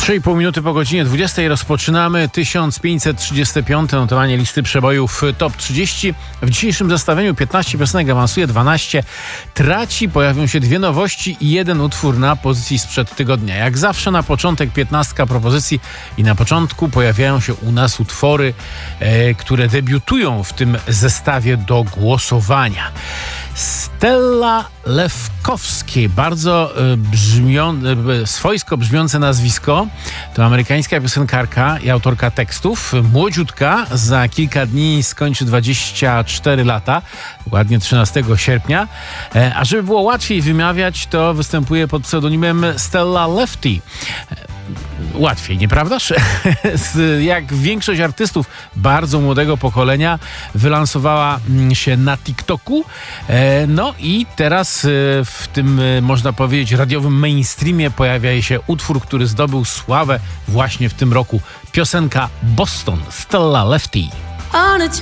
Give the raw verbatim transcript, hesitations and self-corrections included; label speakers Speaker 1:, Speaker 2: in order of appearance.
Speaker 1: trzy i pół minuty po godzinie dwudziestej rozpoczynamy tysiąc pięćset trzydzieste piąte notowanie listy przebojów Top trzydzieści. W dzisiejszym zestawieniu piętnaście piosenek awansuje, dwanaście traci, pojawią się dwie nowości i jeden utwór na pozycji sprzed tygodnia. Jak zawsze na początek piętnastka propozycji i na początku pojawiają się u nas utwory, e, które debiutują w tym zestawie do głosowania. Stella Lewkowski, bardzo e, brzmią, e, swojsko brzmiące nazwisko. To amerykańska piosenkarka i autorka tekstów. Młodziutka, za kilka dni skończy dwadzieścia cztery lata, dokładnie trzynastego sierpnia. E, a żeby było łatwiej wymawiać, to występuje pod pseudonimem Stella Lefty. E, Łatwiej, nieprawdaż? Jak większość artystów bardzo młodego pokolenia, wylansowała się na TikToku. No i teraz w tym, można powiedzieć, radiowym mainstreamie pojawia się utwór, który zdobył sławę właśnie w tym roku. Piosenka Boston, Stella Lefty.
Speaker 2: On a